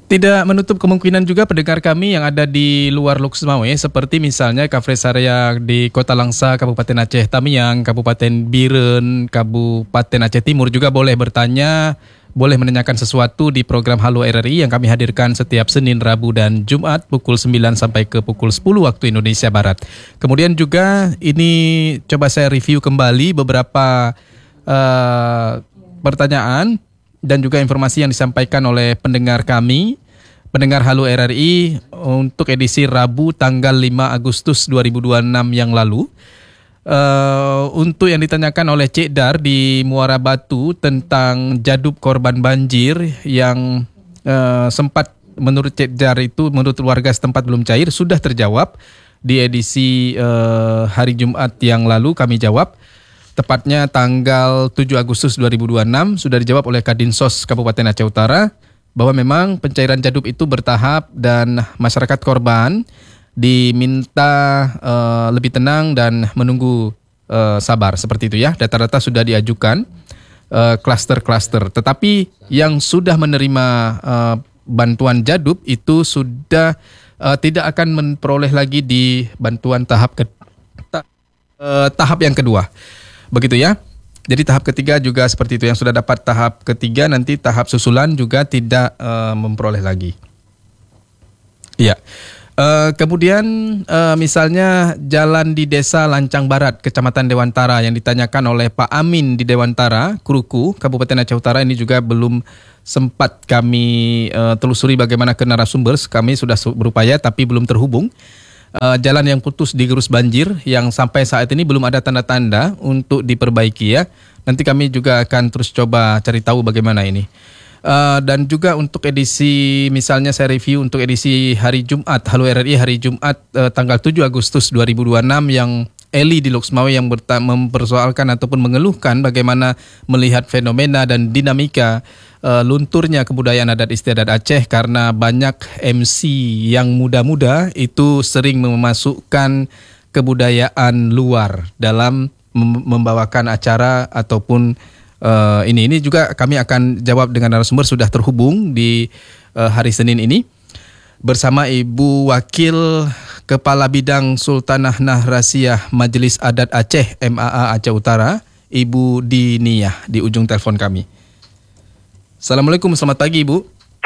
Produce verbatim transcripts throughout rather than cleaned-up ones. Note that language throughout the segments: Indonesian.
Tidak menutup kemungkinan juga pendengar kami yang ada di luar Lux Mawai, seperti misalnya Kafresaria di Kota Langsa, Kabupaten Aceh Tamiang, Kabupaten Biren, Kabupaten Aceh Timur juga boleh bertanya, boleh menanyakan sesuatu di program Halo R R I yang kami hadirkan setiap Senin, Rabu, dan Jumat pukul sembilan sampai ke pukul sepuluh waktu Indonesia Barat. Kemudian juga ini coba saya review kembali beberapa uh, pertanyaan dan juga informasi yang disampaikan oleh pendengar kami, pendengar Halo R R I untuk edisi Rabu tanggal lima Agustus dua ribu dua puluh enam yang lalu. Uh, untuk yang ditanyakan oleh Cik Dar di Muara Batu tentang jadub korban banjir yang uh, sempat menurut Cik Dar itu menurut warga setempat belum cair, sudah terjawab di edisi uh, hari Jumat yang lalu kami jawab. Tepatnya tanggal tujuh Agustus dua ribu dua puluh enam sudah dijawab oleh Kadinsos Kabupaten Aceh Utara bahwa memang pencairan jadub itu bertahap dan masyarakat korban diminta uh, lebih tenang dan menunggu uh, sabar seperti itu ya. Data-data sudah diajukan uh, klaster-klaster. Tetapi yang sudah menerima uh, bantuan jadub itu sudah uh, tidak akan memperoleh lagi di bantuan tahap ke, ta, uh, tahap yang kedua. Begitu ya. Jadi tahap ketiga juga seperti itu. Yang sudah dapat tahap ketiga nanti tahap susulan juga tidak uh, memperoleh lagi. Iya. Uh, kemudian uh, misalnya jalan di Desa Lancang Barat, Kecamatan Dewantara yang ditanyakan oleh Pak Amin di Dewantara, Kruku, Kabupaten Aceh Utara ini juga belum sempat kami uh, telusuri bagaimana ke narasumber. Kami sudah berupaya tapi belum terhubung. Uh, jalan yang putus di gerus banjir yang sampai saat ini belum ada tanda-tanda untuk diperbaiki ya. Nanti kami juga akan terus coba cari tahu bagaimana ini. Uh, dan juga untuk edisi, misalnya saya review untuk edisi hari Jumat, Halo R R I hari Jumat uh, tanggal tujuh Agustus dua ribu dua puluh enam yang Eli di Lux Mawai yang berta- mempersoalkan ataupun mengeluhkan bagaimana melihat fenomena dan dinamika uh, lunturnya kebudayaan adat istiadat Aceh karena banyak M C yang muda-muda itu sering memasukkan kebudayaan luar dalam mem- membawakan acara ataupun uh, ini. Ini juga kami akan jawab dengan narasumber sudah terhubung di uh, hari Senin ini bersama Ibu Wakil Kepala Bidang Sultanah Nahrasiyah Majelis Adat Aceh M A A Aceh Utara, Ibu Diniyah di ujung telepon kami. Assalamualaikum, selamat pagi Ibu.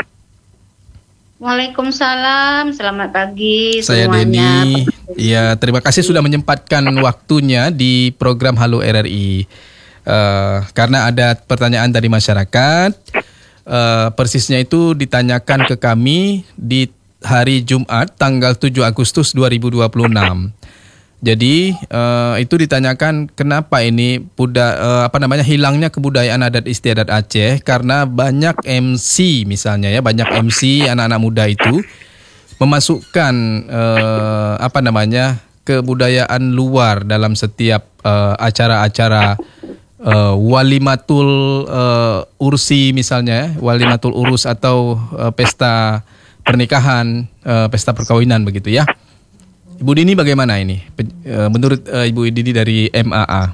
Waalaikumsalam, selamat pagi Saya semuanya. Denny. Ya, terima kasih sudah menyempatkan waktunya di program Halo R R I. Uh, karena ada pertanyaan dari masyarakat, uh, persisnya itu ditanyakan ke kami di hari Jumat tanggal tujuh Agustus dua ribu dua puluh enam. Jadi uh, itu ditanyakan kenapa ini buda, uh, apa namanya hilangnya kebudayaan adat istiadat Aceh karena banyak M C misalnya ya, banyak M C anak-anak muda itu memasukkan uh, apa namanya kebudayaan luar dalam setiap uh, acara-acara uh, walimatul uh, ursi misalnya, ya, walimatul urus atau uh, pesta pernikahan, uh, pesta perkawinan begitu ya. Ibu Dini bagaimana ini? Uh, menurut uh, Ibu Dini dari M A A?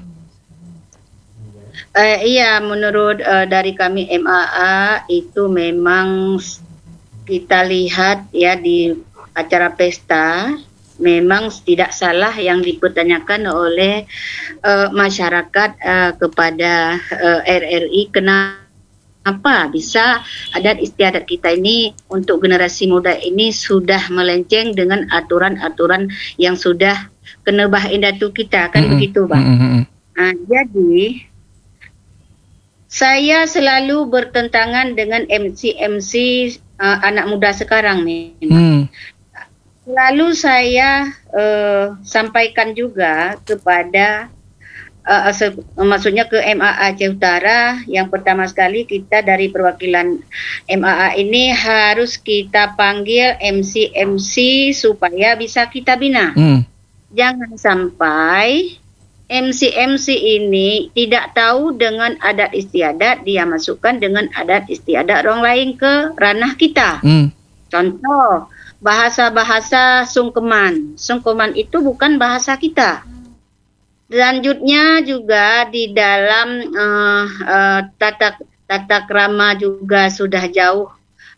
Uh, iya, menurut uh, dari kami M A A itu memang kita lihat ya di acara pesta memang tidak salah yang dipertanyakan oleh uh, masyarakat uh, kepada uh, R R I kenapa Apa bisa adat istiadat kita ini untuk generasi muda ini sudah melenceng dengan aturan-aturan yang sudah kena bah indatu kita kan mm-hmm. begitu Bang. Mm-hmm. Nah, jadi saya selalu bertentangan dengan M C-M C uh, anak muda sekarang nih. Mm. Lalu saya uh, sampaikan juga kepada Uh, maksudnya ke M A A Aceh Utara, yang pertama sekali kita dari perwakilan M A A ini harus kita panggil M C-M C supaya bisa kita bina. Hmm. Jangan sampai M C-M C ini tidak tahu dengan adat istiadat, dia masukkan dengan adat istiadat orang lain ke ranah kita. Hmm. Contoh, bahasa-bahasa sungkeman. Sungkeman itu bukan bahasa kita. Selanjutnya juga di dalam uh, uh, tata tata krama juga sudah jauh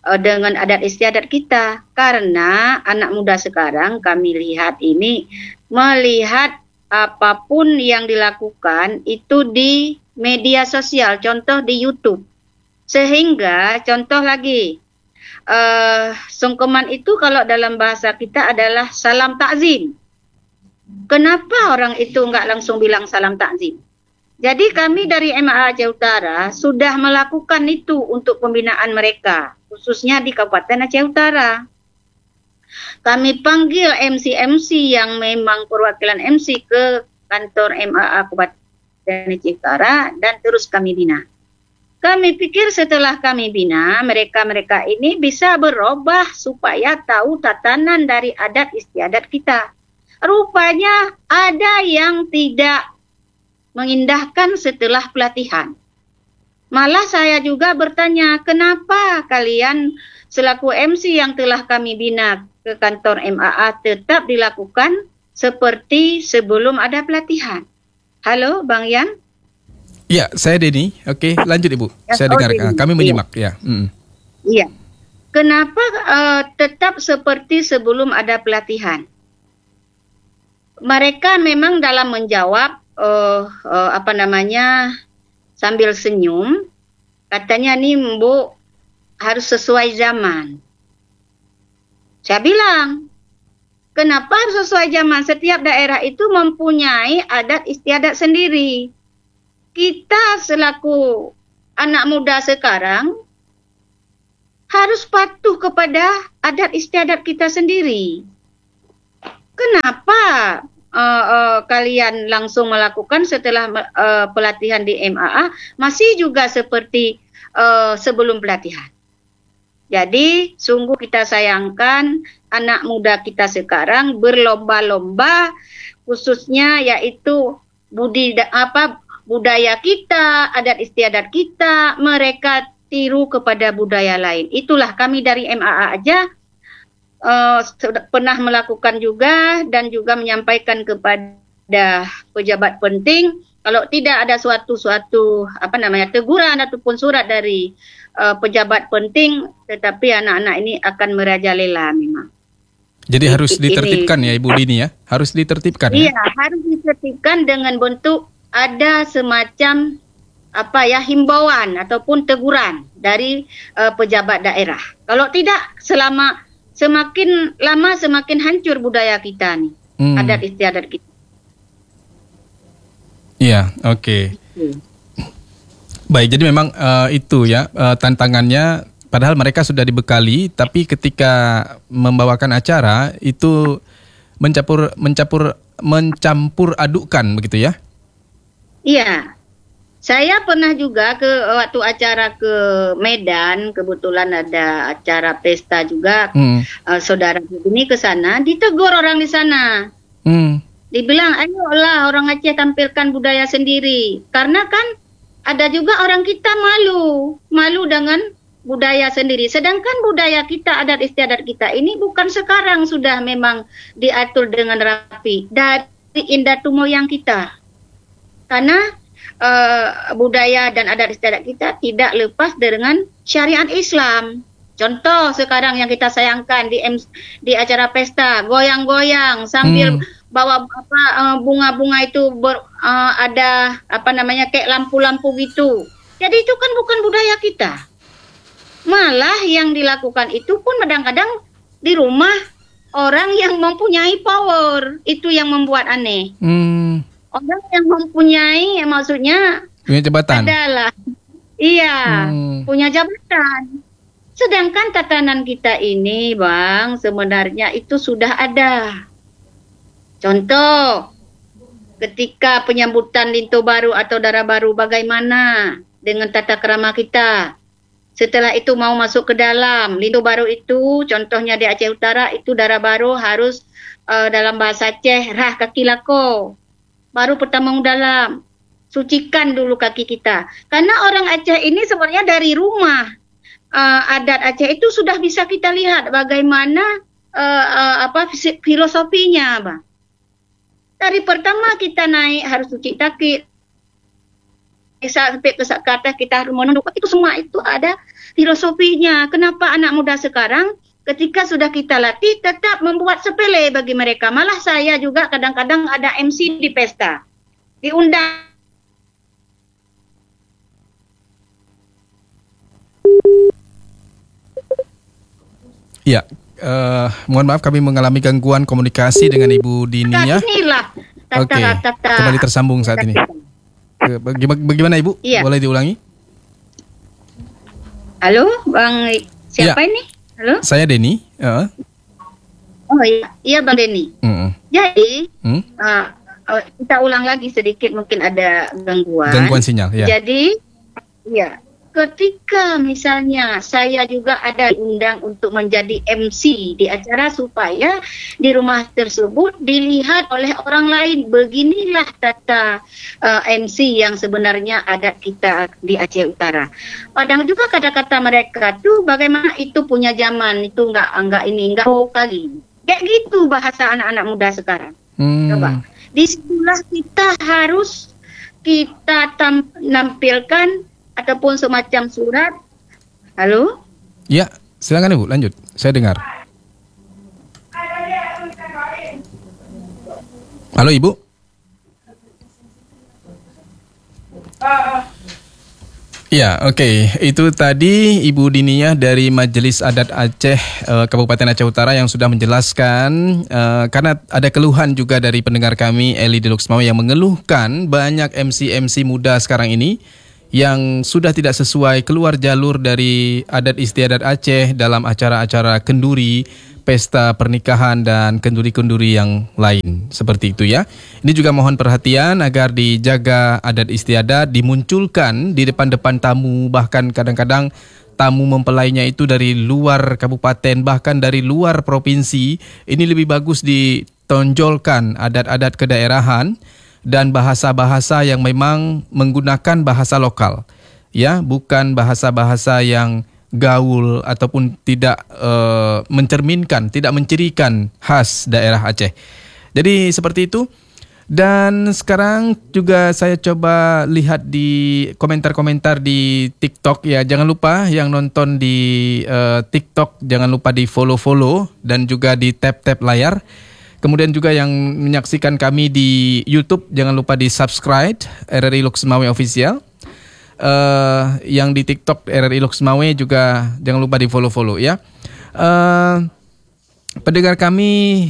uh, dengan adat istiadat kita. Karena anak muda sekarang kami lihat ini melihat apapun yang dilakukan itu di media sosial, contoh di YouTube. Sehingga contoh lagi, uh, sungkeman itu kalau dalam bahasa kita adalah salam takzim. Kenapa orang itu enggak langsung bilang salam takzim? Jadi kami dari M A A Aceh Utara sudah melakukan itu untuk pembinaan mereka, khususnya di Kabupaten Aceh Utara. Kami panggil M C M C yang memang perwakilan M C ke kantor M A A Kabupaten Aceh Utara dan terus kami bina. Kami pikir setelah kami bina, mereka-mereka ini bisa berubah supaya tahu tatanan dari adat istiadat kita. Rupanya ada yang tidak mengindahkan setelah pelatihan. Malah saya juga bertanya, kenapa kalian selaku M C yang telah kami bina ke kantor M A A tetap dilakukan seperti sebelum ada pelatihan? Halo, Bang Yan? Ya, saya Denny. Oke, lanjut Ibu. Ya, saya oh, dengar. Denny. Kami menyimak. Iya. Ya. Mm. Iya. Kenapa uh, tetap seperti sebelum ada pelatihan? Mereka memang dalam menjawab uh, uh, apa namanya sambil senyum, katanya nih Mbok harus sesuai zaman. Saya bilang, kenapa harus sesuai zaman? Setiap daerah itu mempunyai adat istiadat sendiri. Kita selaku anak muda sekarang harus patuh kepada adat istiadat kita sendiri. Kenapa uh, uh, kalian langsung melakukan setelah uh, pelatihan di M A A masih juga seperti uh, sebelum pelatihan? Jadi sungguh kita sayangkan anak muda kita sekarang berlomba-lomba, khususnya yaitu budi apa budaya kita, adat istiadat kita, mereka tiru kepada budaya lain. Itulah kami dari M A A aja uh, pernah melakukan juga dan juga menyampaikan kepada pejabat penting, kalau tidak ada suatu-suatu apa namanya teguran ataupun surat dari uh, pejabat penting, tetapi anak-anak ini akan merajalela memang. Jadi harus ditertibkan ini, ya Ibu Dini ya? Harus ditertibkan iya, ya? Iya, harus ditertibkan dengan bentuk ada semacam apa ya himbauan ataupun teguran dari uh, pejabat daerah. Kalau tidak, selama semakin lama semakin hancur budaya kita nih, hmm. adat istiadat kita. Iya, oke. Okay. Hmm. Baik, jadi memang uh, itu ya uh, tantangannya. Padahal mereka sudah dibekali, tapi ketika membawakan acara itu mencampur mencampur mencampur adukkan begitu ya? Iya, saya pernah juga ke waktu acara ke Medan, kebetulan ada acara pesta juga, hmm. uh, saudara ini ke sana, ditegur orang di sana. Hmm. Dibilang, ayolah orang Aceh tampilkan budaya sendiri. Karena kan ada juga orang kita malu, malu dengan budaya sendiri. Sedangkan budaya kita, adat istiadat kita ini bukan sekarang sudah memang diatur dengan rapi dari indatu moyang kita. Karena uh, budaya dan adat istiadat kita tidak lepas dengan syariat Islam. Contoh sekarang yang kita sayangkan di di acara pesta, goyang-goyang sambil hmm. bawa apa uh, bunga-bunga itu ber, uh, ada apa namanya kayak lampu-lampu gitu. Jadi itu kan bukan budaya kita. Malah yang dilakukan itu pun kadang-kadang di rumah orang yang mempunyai power, itu yang membuat aneh. Hmm. Orang yang mempunyai, ya maksudnya punya jabatan adalah, iya, hmm. punya jabatan. Sedangkan tatanan kita ini, Bang, sebenarnya itu sudah ada. Contoh, ketika penyambutan Linto Baru atau Dara Baru, bagaimana dengan tata krama kita? Setelah itu mau masuk ke dalam Linto Baru itu, contohnya di Aceh Utara itu Dara Baru harus uh, dalam bahasa Aceh rah kaki lako. Baru pertama dalam, sucikan dulu kaki kita. Karena orang Aceh ini sebenarnya dari rumah uh, adat Aceh itu sudah bisa kita lihat bagaimana uh, uh, apa filosofinya, Bang. Dari pertama kita naik harus cuci kaki, sampai ke kata kita harus menunduk, itu semua itu ada filosofinya. Kenapa anak muda sekarang ketika sudah kita latih tetap membuat sepele bagi mereka. Malah saya juga kadang-kadang ada M C di pesta, diundang. Ya, uh, mohon maaf kami mengalami gangguan komunikasi dengan Ibu Dini ya. Oke, kembali tersambung saat ini. Bagaimana, bagaimana Ibu? Iya. Boleh diulangi? Halo, Bang, siapa ya. Ini? Halo? Saya Denny. Uh. Oh iya, iya Bang Denny. Mm-hmm. Jadi, mm? uh, kita ulang lagi sedikit, mungkin ada gangguan. Gangguan sinyal, ya. Jadi, ya. Ketika misalnya saya juga ada diundang untuk menjadi M C di acara supaya di rumah tersebut dilihat oleh orang lain, beginilah tata uh, M C yang sebenarnya ada kita di Aceh Utara. Padahal juga kata-kata mereka tuh bagaimana itu punya zaman, itu enggak enggak ini enggak mau kali. Kayak gitu bahasa anak-anak muda sekarang. Hmm. Coba. Disitulah kita harus kita tam- nampilkan ataupun semacam surat. Halo? Ya, silakan Ibu, lanjut. Saya dengar. Halo Ibu? Ya, oke. Okay. Itu tadi Ibu Diniyah dari Majelis Adat Aceh uh, Kabupaten Aceh Utara yang sudah menjelaskan uh, karena ada keluhan juga dari pendengar kami Eli di Luxmawe yang mengeluhkan banyak M C M C muda sekarang ini yang sudah tidak sesuai, keluar jalur dari adat istiadat Aceh dalam acara-acara kenduri, pesta pernikahan dan kenduri-kenduri yang lain. Seperti itu ya. Ini juga mohon perhatian agar dijaga adat istiadat, dimunculkan di depan-depan tamu, bahkan kadang-kadang tamu mempelainya itu dari luar kabupaten, bahkan dari luar provinsi. Ini lebih bagus ditonjolkan adat-adat kedaerahan dan bahasa-bahasa yang memang menggunakan bahasa lokal, ya, bukan bahasa-bahasa yang gaul ataupun tidak uh, mencerminkan, tidak mencirikan khas daerah Aceh. Jadi seperti itu. Dan sekarang juga saya coba lihat di komentar-komentar di TikTok ya. Jangan lupa yang nonton di uh, TikTok jangan lupa di follow-follow dan juga di tap-tap layar. Kemudian juga yang menyaksikan kami di YouTube, jangan lupa di subscribe R R I Luxmawe Official. Uh, yang di TikTok R R I Luxmawe juga jangan lupa di follow-follow ya. Uh, pendengar kami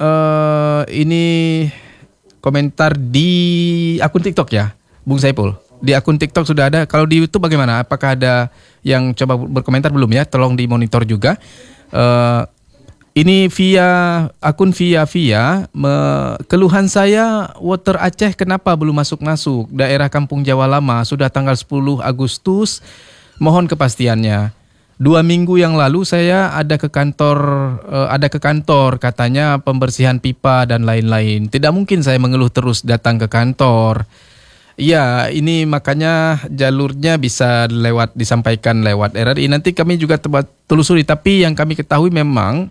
uh, ini komentar di akun TikTok ya, Bung Saipul. Di akun TikTok sudah ada. Kalau di YouTube bagaimana? Apakah ada yang coba berkomentar belum ya? Tolong dimonitor juga. Uh, Ini via akun via via me, keluhan saya Water Aceh kenapa belum masuk-masuk daerah Kampung Jawa Lama sudah tanggal sepuluh Agustus, mohon kepastiannya. Dua minggu yang lalu saya ada ke kantor uh, ada ke kantor katanya pembersihan pipa dan lain-lain. Tidak mungkin saya mengeluh terus datang ke kantor. Ya, ini makanya jalurnya bisa lewat disampaikan lewat R R I. Nanti kami juga telusuri, tapi yang kami ketahui memang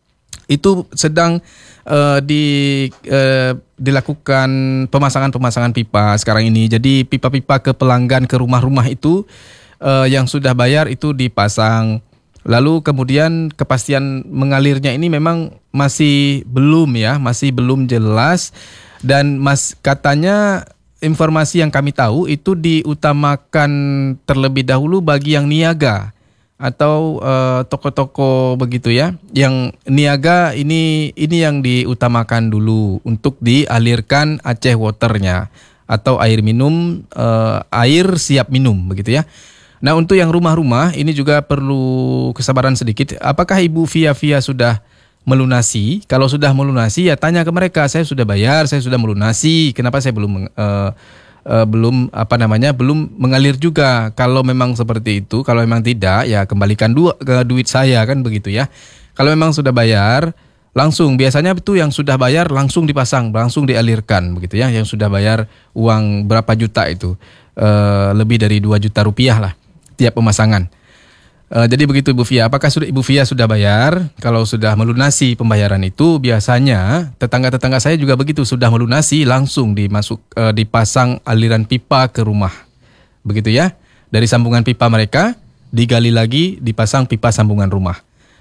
itu sedang uh, di, uh, dilakukan pemasangan-pemasangan pipa sekarang ini. Jadi pipa-pipa ke pelanggan, ke rumah-rumah itu uh, yang sudah bayar itu dipasang. Lalu kemudian kepastian mengalirnya ini memang masih belum ya, masih belum jelas. Dan mas katanya informasi yang kami tahu itu diutamakan terlebih dahulu bagi yang niaga atau uh, toko-toko begitu ya. Yang niaga ini ini yang diutamakan dulu untuk dialirkan Aceh Waternya atau air minum, uh, air siap minum begitu ya. Nah, untuk yang rumah-rumah ini juga perlu kesabaran sedikit. Apakah Ibu Via Via sudah melunasi? Kalau sudah melunasi ya tanya ke mereka, saya sudah bayar, saya sudah melunasi. Kenapa saya belum uh, Uh, belum apa namanya belum mengalir juga? Kalau memang seperti itu, kalau memang tidak ya kembalikan dua ke duit saya kan begitu ya. Kalau memang sudah bayar langsung, biasanya itu yang sudah bayar langsung dipasang, langsung dialirkan begitu ya. Yang sudah bayar uang berapa juta itu uh, lebih dari dua juta rupiah lah tiap pemasangan. Uh, jadi begitu Ibu Via. Apakah sudah Ibu Via sudah bayar? Kalau sudah melunasi pembayaran itu biasanya tetangga-tetangga saya juga begitu, sudah melunasi langsung dimasuk uh, dipasang aliran pipa ke rumah. begitu ya. Dari sambungan pipa mereka digali lagi, dipasang pipa sambungan rumah.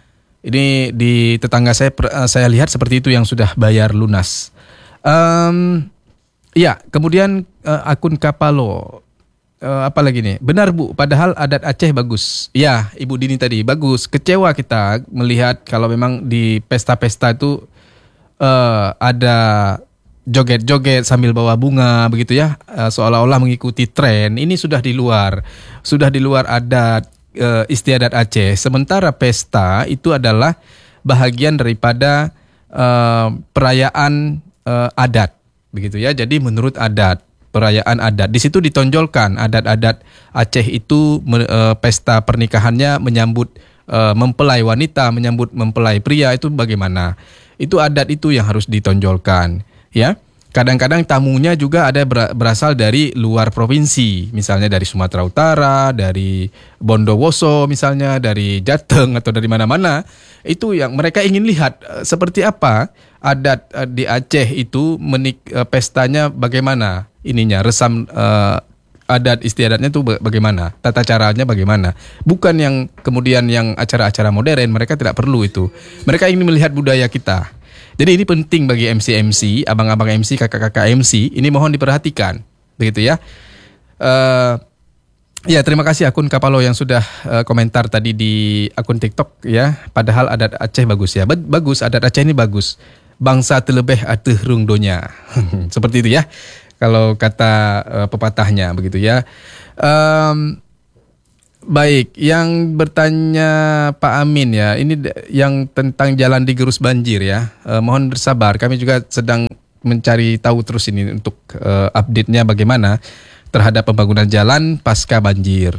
Ini di tetangga saya saya lihat seperti itu yang sudah bayar lunas. Um, ya, kemudian uh, akun Kapalo. Uh, apa lagi nih? Benar Bu, padahal adat Aceh bagus. Ya, Ibu Dini tadi bagus. Kecewa kita melihat kalau memang di pesta-pesta itu uh, ada joget-joget sambil bawa bunga begitu ya, uh, seolah-olah mengikuti tren. Ini sudah di luar, sudah di luar adat uh, istiadat Aceh. Sementara pesta itu adalah bahagian daripada uh, perayaan uh, adat, begitu ya. Jadi menurut adat, perayaan adat di situ ditonjolkan adat-adat Aceh itu uh, pesta pernikahannya menyambut uh, mempelai wanita, menyambut mempelai pria itu bagaimana? Itu adat itu yang harus ditonjolkan. Ya, kadang-kadang tamunya juga ada berasal dari luar provinsi, misalnya dari Sumatera Utara, dari Bondowoso misalnya, dari Jateng atau dari mana-mana. Itu yang mereka ingin lihat seperti apa adat di Aceh itu menik pestanya bagaimana ininya, resam uh, adat istiadatnya itu bagaimana, tata caranya bagaimana. Bukan yang kemudian yang acara-acara modern, mereka tidak perlu itu. Mereka ingin melihat budaya kita. Jadi ini penting bagi M C M C, abang-abang M C, kakak-kakak M C, ini mohon diperhatikan, begitu ya. Uh, ya terima kasih akun Kapalo yang sudah uh, komentar tadi di akun TikTok ya. Padahal adat Aceh bagus ya, bagus adat Aceh ini bagus. Bangsa terlebih ateh rung donya, seperti itu ya. Kalau kata uh, pepatahnya begitu ya. Um, Baik, yang bertanya Pak Amin ya, ini yang tentang jalan digerus banjir ya. Eh, mohon bersabar, kami juga sedang mencari tahu terus ini untuk eh, update-nya bagaimana terhadap pembangunan jalan pasca banjir.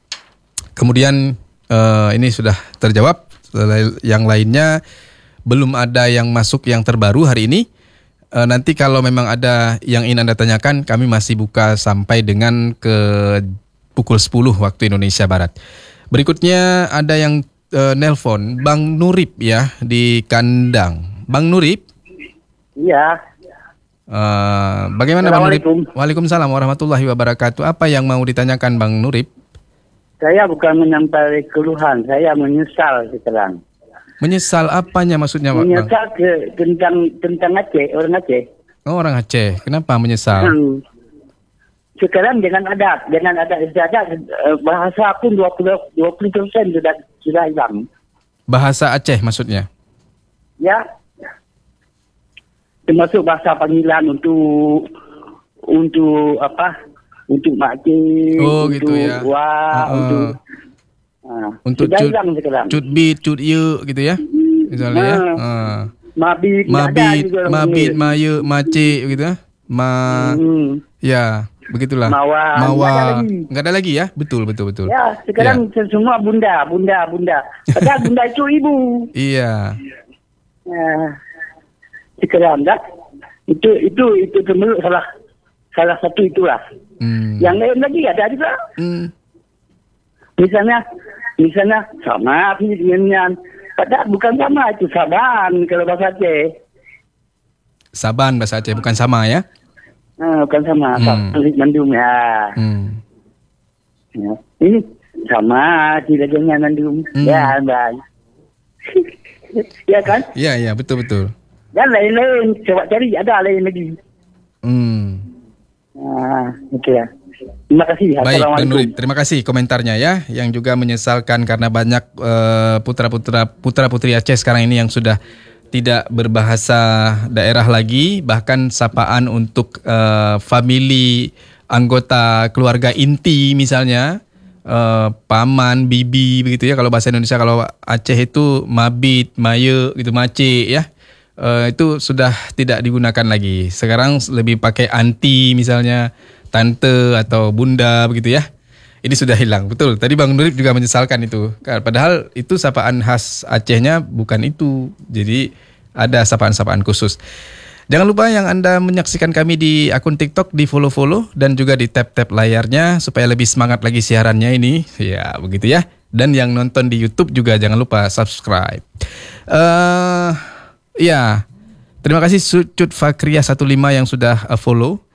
Kemudian eh, ini sudah terjawab, yang lainnya belum ada yang masuk yang terbaru hari ini. Eh, nanti kalau memang ada yang ingin Anda tanyakan, kami masih buka sampai dengan ke pukul sepuluh waktu Indonesia Barat. Berikutnya ada yang uh, nelpon Bang Nurip ya di Kandang. Bang Nurip? Iya. Uh, bagaimana Bang Nurip? Waalaikumsalam warahmatullahi wabarakatuh. Apa yang mau ditanyakan Bang Nurip? Saya bukan menyampaikan keluhan, saya menyesal sekarang. Menyesal apanya maksudnya Bang? Menyesal ke, tentang tentang Aceh, orang Aceh. Oh, orang Aceh. Kenapa menyesal? Hmm. Sekarang dengan adat, dengan adat istiadat, bahasa pun dua puluh persen sudah sudah hilang. Bahasa Aceh maksudnya? Ya, termasuk bahasa panggilan untuk untuk apa? Untuk makcik, oh, untuk gitu ya. wah, uh, untuk uh, untuk sudah cut, hilang sekarang. Cut bit, cut ye gitu ya, misalnya uh, ya. Uh. Mabit, mabit, mabit, maye, macik gitu ya. Ma, hmm. ya. Begitulah. Mawar. Mawa. Enggak ada lagi ya? Betul, betul, betul. Ya, sekarang ya. Semua bunda, bunda, bunda. Padahal bunda itu ibu. Iya. Ya. Sekarang dah. Itu itu itu termasuk salah salah satu itulah. Hmm. Yang lain lagi ada juga. Hmm. Misalnya, misalnya sama dengan padahal bukan sama, itu Saban kalau bahasa Aceh. Saban bahasa Aceh bukan sama ya? Ah, bukan sama, hmm. sama Mandum ya. Hmm. ya. Ini sama tidaknya Mandum. Hmm. Ya, baik. Ya kan? Iya, iya, betul betul. Dan lain-lain, coba cari ada lain lagi. Hmm. Ah, oke ya. Terima kasih. Baik, Bang Nurip, terima kasih komentarnya ya, yang juga menyesalkan karena banyak uh, putra-putra putra-putri Aceh sekarang ini yang sudah tidak berbahasa daerah lagi, bahkan sapaan untuk uh, famili anggota keluarga inti misalnya, uh, paman, bibi begitu ya. Kalau bahasa Indonesia, kalau Aceh itu mabit, maye gitu, macik ya. Uh, itu sudah tidak digunakan lagi. Sekarang lebih pakai anti misalnya, tante atau bunda begitu ya. Ini sudah hilang, betul. Tadi Bang Nurip juga menyesalkan itu. Padahal itu sapaan khas Acehnya bukan itu. Jadi ada sapaan-sapaan khusus. Jangan lupa yang Anda menyaksikan kami di akun TikTok, di follow-follow dan juga di tap-tap layarnya supaya lebih semangat lagi siarannya ini. Ya, begitu ya. Dan yang nonton di YouTube juga jangan lupa subscribe. Uh, ya, terima kasih Sucut Fakria lima belas yang sudah uh, follow.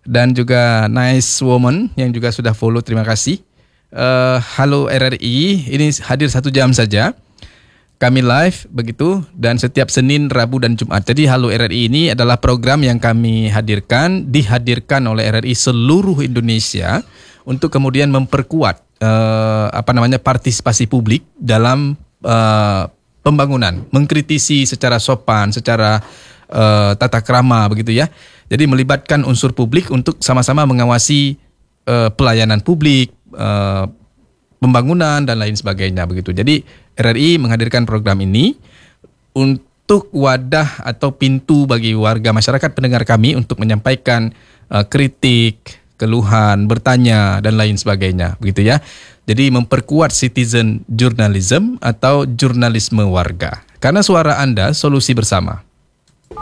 dan juga Nice Woman yang juga sudah follow, terima kasih. Uh, halo R R I, ini hadir satu jam saja. Kami live begitu dan setiap Senin, Rabu dan Jumat. Jadi Halo R R I ini adalah program yang kami hadirkan, dihadirkan oleh R R I seluruh Indonesia untuk kemudian memperkuat uh, apa namanya partisipasi publik dalam uh, pembangunan, mengkritisi secara sopan, secara uh, tata krama begitu ya. Jadi melibatkan unsur publik untuk sama-sama mengawasi uh, pelayanan publik, uh, pembangunan dan lain sebagainya begitu. Jadi R R I menghadirkan program ini untuk wadah atau pintu bagi warga masyarakat pendengar kami untuk menyampaikan uh, kritik, keluhan, bertanya dan lain sebagainya begitu ya. Jadi memperkuat citizen journalism atau jurnalisme warga. Karena suara Anda solusi bersama.